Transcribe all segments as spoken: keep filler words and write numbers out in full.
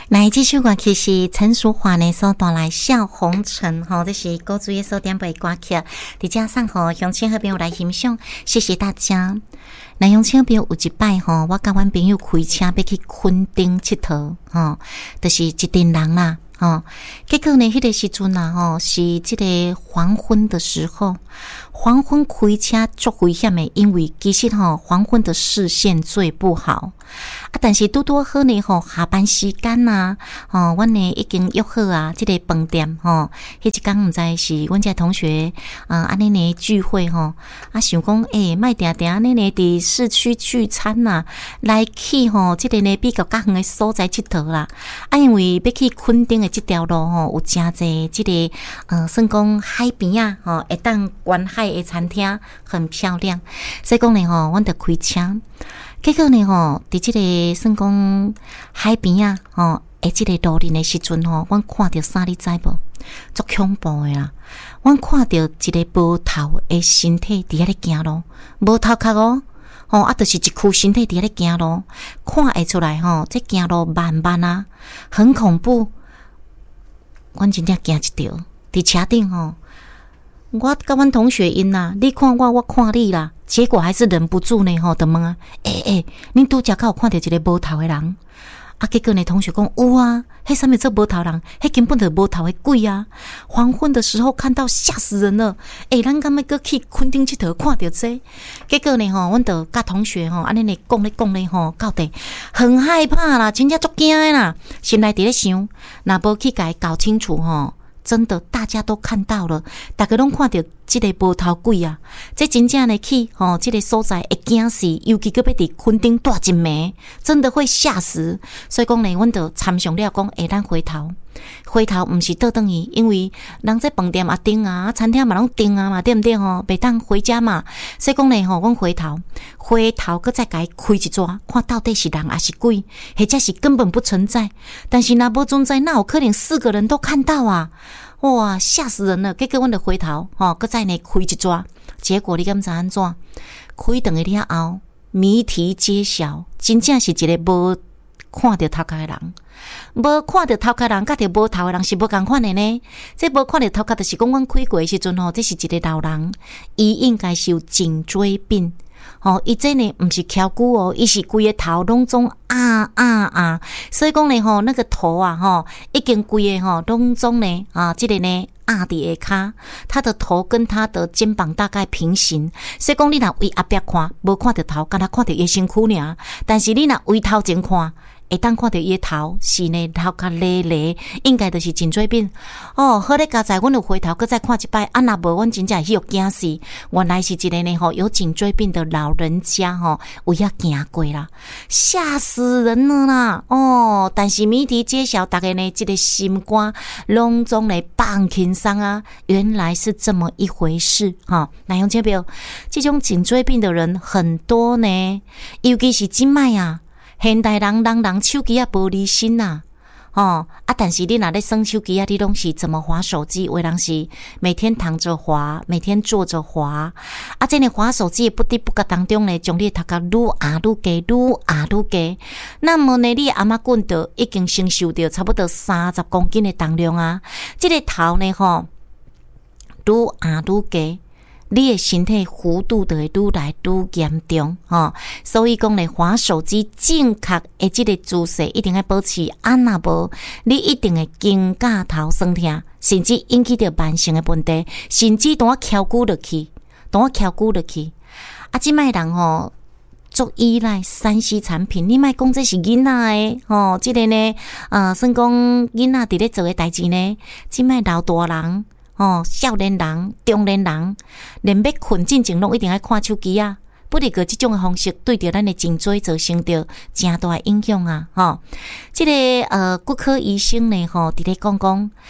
来，这首歌曲是陈淑桦呢所带来《笑红尘》吼，这是古锥的所点播歌曲，伫遮送互乡亲好朋友来欣赏，谢谢大家。来，乡亲朋友有一摆吼，我甲阮朋友开车要去垦丁佚佗吼，就是一群人啦。哦，结果呢，迄个时阵啊，吼是这个黄昏的时候，黄昏开车足危险的，因为其实吼黄昏的视线最不好啊。但是拄拄好呢，吼下班时间呐、啊，哦，阮呢已经约好啊，这个饭店吼，迄一天毋知是阮这同学啊，安尼呢聚会吼，啊想讲诶，莫定定安尼呢伫市区聚餐呐、啊，来去吼，这个呢比较较远的所在佚佗啦。啊，因为要去垦丁的这条路吼，有真侪这个呃，算讲海边啊，吼，会当观海的餐厅很漂亮。所以讲呢吼，阮着开车，结果呢吼，伫这个算讲海边啊，吼，诶，这个路林的时阵吼，阮看到啥你知无？足恐怖的啦！阮看到一个无头的身体伫遐咧行路，无头壳哦。吼、哦、啊，就是一具身体伫咧行路，看会出来吼，这行路慢慢啊，很恐怖。阮真正惊一跳，伫车顶吼，我甲阮同学因呐，你看我，我看你啦，结果还是忍不住呢吼，就问啊，诶、欸、诶、欸，恁拄则敢有看到一个无头的人？啊，结果呢，同学讲有啊，迄啥物做无头人，迄根本就无头的鬼啊！黄昏的时候看到，吓死人了。诶、欸，咱敢要搁去垦丁佚佗看到这？结果呢，吼，阮就甲同学吼，安尼呢讲咧讲咧吼，到底很害怕啦，真正足惊的啦，心内伫咧想，若无去甲伊搞清楚吼。真的，大家都看到了，大家拢看到这个无头鬼啊！这真正的去吼，这个所在会惊死，尤其搁要伫垦丁住一暝，真的会吓死。所以讲呢，阮就参详了讲，诶，咱回头，回头毋是倒转去，因为人这饭店也订啊，餐厅嘛拢订啊嘛，对毋对吼？袂当回家嘛。所以讲呢，吼，阮回头，回头搁再甲伊开一抓，看到底是人还是鬼，或者是根本不存在。但是若无存在，那有可能四个人都看到啊！哇，吓死人了！结果阮就回头，吼，搁再呢开一抓，结果你敢知安怎？开等去了后，谜题揭晓，真正是一个无看到头壳的人，无看到头壳的人，甲着无头的人是无共款的呢。这无看到头壳，就是讲阮开过的时阵吼，这是一个老人，伊应该是有颈椎病。吼，伊这呢毋是翘骨哦，伊是规个头拢总啊啊啊，所以讲呢吼，那个头啊吼，已经规个吼拢总呢啊，这个呢压伫下骹，他的头跟他的肩膀大概平行，所以讲你若为后壁看，无看到头，敢若看到伊身躯尔，但是你若为头前看。会当看到伊头是呢头壳咧咧，应该就是颈椎病哦。好咧，刚才阮有回头，搁再看一摆，啊若无，阮真正迄个惊死，原来是一个呢吼有颈椎病的老人家吼，有遐行过啦，吓死人了啦哦！但是谜题揭晓，大家呢这个心肝拢总来放轻松啊，原来是这么一回事哈。那用这表，这种颈椎病的人很多呢，尤其是今麦啊。现代人人人手机啊无离心呐，哦啊！但是你若咧耍手机啊，你拢是怎么滑手机？有人是每天躺着滑，每天坐着滑，啊！这呢滑手机的不知不觉当中呢，将你头壳愈压愈低，愈压愈低。那么呢，你阿嬷棍就已经承受着差不多三十公斤的重量啊！这个头呢，吼，愈压愈低。你的身体弧度就会愈来愈严重吼，所以讲咧，滑手机正确的这个姿势一定要保持，啊若无，你一定会肩胛头酸痛，甚至引起着慢性的问题，甚至当我翘骨落去，当我翘骨落去。啊，即卖人吼，足依赖三 C 产品，你莫讲这是囡仔诶，吼，即、这个呢，呃，算讲囡仔伫咧做诶代志呢，即卖老大人。哦，少年人、中年人，连要困进前拢一定要看手机啊！不离个这种的方式，对着咱的颈椎造成着真大的影响啊！吼、哦，这个呃骨科医生呢，吼，伫咧讲讲，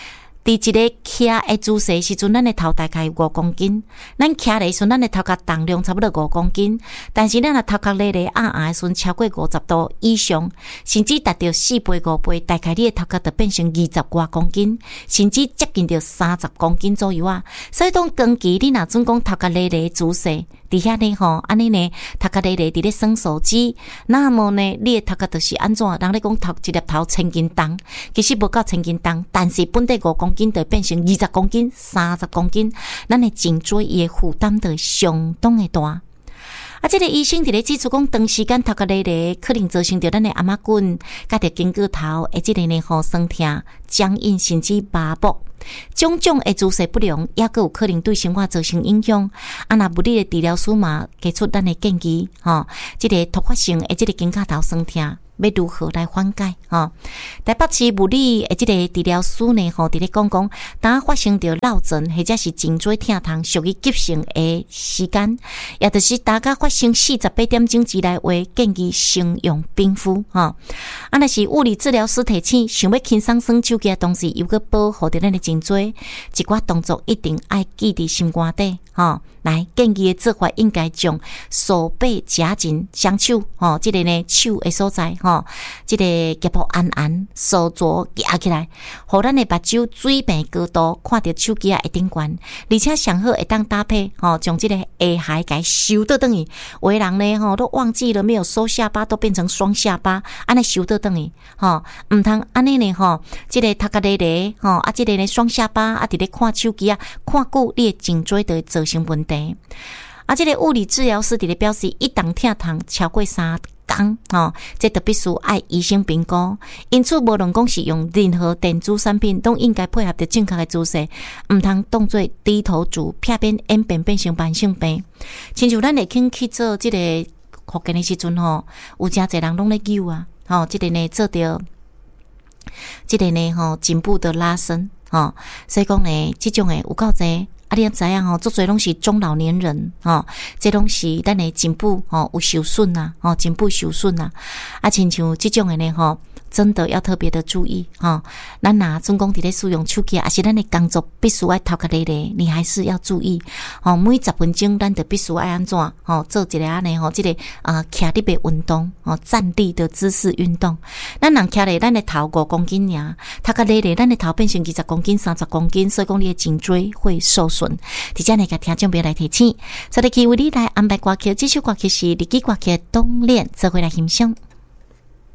伫一个徛的姿势时阵，咱的头大概五公斤，咱徛的时阵，咱的头壳重量差不多五公斤，但是咱的头壳咧咧压压的时阵超过五十度以上，甚至达到四倍五倍，大概你的头壳就变成二十多公斤，甚至接近到三十公斤左右啊。所以当根据你若总讲头壳咧咧姿势，伫遐呢吼，安尼呢头壳咧咧伫咧耍手机，那么呢你的头壳就是安怎？人咧讲头一粒头千斤重，其实无够千斤重，但是本地五公斤就变成二十公斤、三十公斤，咱的颈椎伊的负担就相当的大。啊，这个医生伫咧指出讲，长时间头壳咧咧，可能造成着咱的阿妈棍、甲着肩胛头，诶，即个呢吼酸痛、僵硬，甚至麻木。种种的姿势不良，也佫有可能对生活造成影响。啊，若物理的治疗师嘛，给出咱的建议，吼，即个突发性的即个肩胛头酸痛。要如何来缓解？吼，台北市物理诶，即个治疗师呢，吼，伫咧讲讲，当发生着落枕或者是颈椎疼痛属于急性诶时间，也就是大家发生四十八点钟之内，为建议先用冰敷，吼。啊，若是物理治疗师提醒，想要轻松耍手机诶同时，又搁保护着咱诶颈椎，一寡动作一定爱记伫心肝底，吼。来建议诶做法应该将手背夹紧双手，吼，即个呢手诶所在，吼，即个脚部按按，手镯夹起来，互咱诶目睭水平高度看到手机啊会顶悬，而且上好会当搭配，吼，将即个下頦给收倒转去。有的人呢，吼都忘记了没有收下巴，都变成双下巴，安尼收倒转去，吼，毋通安尼呢，吼，即个头壳咧咧，吼，啊，即个呢双下巴啊，伫咧看手机啊，看久你的颈椎就会造成问题。啊，这个物理治疗师伫咧表示，一旦疼痛超过三天，吼，这就必须爱医生评估。因此，无论讲是用任何电子产品，都应该配合着正确的姿势，毋通当做低头族，偏偏演变变成慢性病。亲像咱会肯去做这个复健的时阵，吼，有真侪人拢咧救啊，吼，这个呢做着，这个呢吼颈部的拉伸，吼，所以讲呢，这种诶有够侪。啊，你也知影吼，做侪拢是中老年人吼，这拢是咱的颈部吼有受损呐，吼颈部受损呐，啊，亲像这种的呢吼，真的要特别的注意哈。咱若总讲伫咧使用手机，还是咱的工作必须爱头壳咧咧，你还是要注意吼。每十分钟咱就必须爱安怎吼，做一个安尼吼，即个啊徛立的运动吼，站立的姿势运动。咱人徛咧，咱的头五公斤尔，头壳咧咧，咱的头变成二十公斤、三十公斤，所以讲你的颈椎会受损。伫遮呢，甲听众朋友来提醒，所以去为你来安排歌曲，这首歌曲是日记歌曲《冬恋》，做回来欣赏。